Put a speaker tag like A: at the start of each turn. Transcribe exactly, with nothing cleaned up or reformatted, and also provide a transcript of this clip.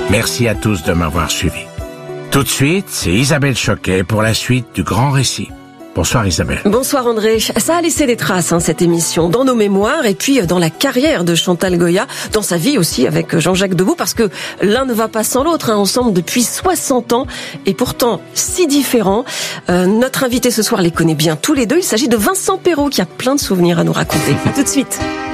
A: Merci à tous de m'avoir suivi. Tout de suite, c'est Isabelle Choquet pour la suite du grand récit. Bonsoir Isabelle.
B: Bonsoir André. Ça a laissé des traces, hein, cette émission, dans nos mémoires et puis dans la carrière de Chantal Goya, dans sa vie aussi avec Jean-Jacques Debout, parce que l'un ne va pas sans l'autre, hein, ensemble depuis soixante ans et pourtant si différents. Euh, notre invité ce soir les connaît bien tous les deux. Il s'agit de Vincent Perrault qui a plein de souvenirs à nous raconter. À tout de suite.